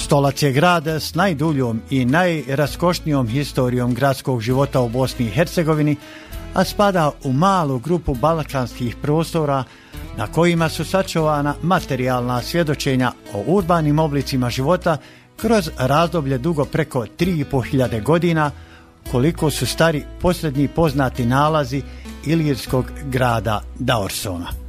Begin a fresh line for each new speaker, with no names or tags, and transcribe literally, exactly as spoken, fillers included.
Stolac je grad s najduljom i najraskošnijom historijom gradskog života u Bosni i Hercegovini, a spada u malu grupu balkanskih prostora na kojima su sačuvana materijalna svjedočenja o urbanim oblicima života kroz razdoblje dugo preko tri i pol hiljade godina, koliko su stari posljednji poznati nalazi ilirskog grada Daorsona.